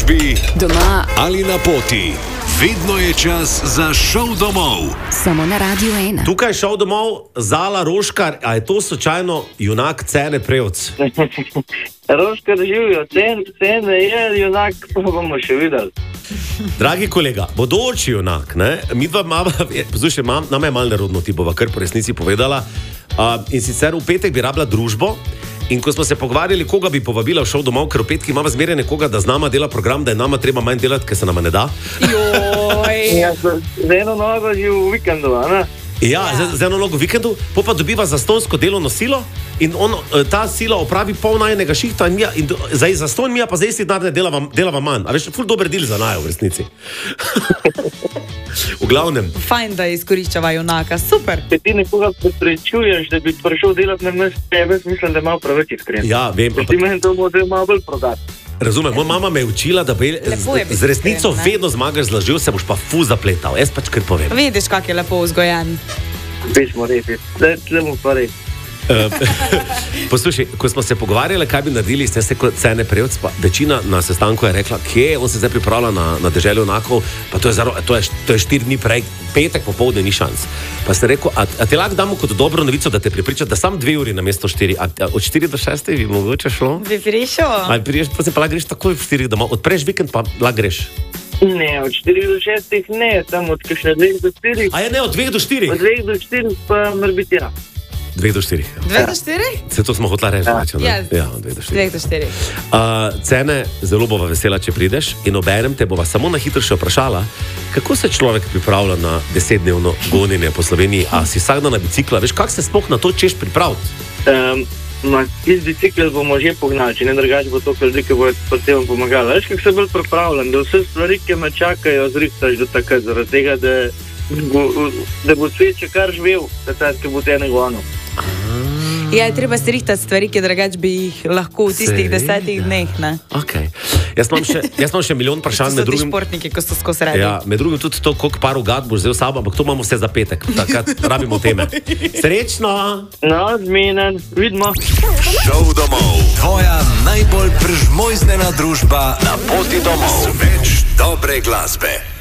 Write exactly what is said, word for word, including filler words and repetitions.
službi, doma ali na poti. Vedno je čas za šov domov. Samo na Radiu ena. Tukaj je šov domov Zala Roškar, a je to slučajno junak Cene Prevc? Roškar živijo, Cene je junak, pa bomo še videli. Dragi kolega, bodoči junak, ne? Mi dva mama, poslušaj, mam, nama je malo nerodno, ti bova kar po resnici povedala. Uh, in sicer v petek bi rabila družbo. In ko smo se pogovarjali, koga bi povabila v šov domov, ker v petki imamo zmeraj nekoga, da z nama dela program, da je nama treba manj delati, ker se nama ne da. Ja, z eno nogo že v vikendu, a ne? Ja, ja. Z, z eno nogo v vikendu, pa dobiva zastonsko delovno silo in on, ta sila opravi pol najnega šihta in, ja, in za zaston mi pa za isti denar ne delava, delava manj. A veš, ful dober del za najo v resnici. V glavnem. Fajn, da izkoriščava junaka, super. Če ti nekoga preprečuješ, da bi prišel delati na mesto tebe, mislim, da je malo preveč iskren. Ja, vem. Če ti meni to bo malo bolj prodati. Razumem, moja mama me je učila, da bi z, z resnico iskren, vedno zmagaš z lažjo, se boš pa fu zapletal. Jaz pač kar povem. Vidiš, kak je lepo vzgojen. Pismo repi, zdaj mu pa repi. Poslušaj, ko smo se pogovarjali, kaj bi naredili, ste se kot Cene Prevc, pa večina na sestanku je rekla, kje on se zdaj pripravlja na, na deželju junakov, pa to je, zaro, to, je, to je štiri dni prej, petek popoldne ni šans. Pa ste rekel, a, a te lahko damo kot dobro novico, da te prepriča, da sam dve uri na mesto štiri, a, a od štiri do šeste bi mogoče šlo? Bi prišel? A priješ, pa se pa lahko greš takoj v štiri domov, odpreš vikend pa lahko greš. Ne, od štirih do šestih ne, samo od kakšne dveh do štirih. A je ne, od dveh do štirih? Od dveh do štirih pa mora biti ja. Dveh do štirih. Dveh do štirih? Se to smo hotela reči. Ja, ja dveh do štirih. Dveh do štirih. Uh, Cene, zelo bova vesela, če prideš in obenem te bova samo na hitro še vprašala, kako se človek pripravlja na desetdnevno gonjenje po Sloveniji, a si vsak dan na bicikla, veš, kak se sploh na to češ pripraviti? Um, Ma, iz bicikla bomo že pognali, če ne drugače bo to, kar ljudi, ki bojo pri tem pomagali. Veš, kako se bolj pripravljam, da vse stvari, ki me čakajo, zrihtaš do takrat, zaradi tega, da bo, da bo svet še kar živel, da tako bo te negovano. Ja, je treba se rihtati stvari, ki drugače bi jih lahko v tistih desetih dneh, ne? Okay. Jaz imam še, jaz imam še milijon vprašanj. To so ti športniki, ko so skozi radi. Ja, med drugim tudi to, koliko par ugad boš vzel sabo, ampak to imamo vse za petek. Takrat rabimo teme. Srečno! No, zmenen, vidimo. Šov domov. Tvoja najbolj prežmojznena družba na poti domov. Več dobre glasbe.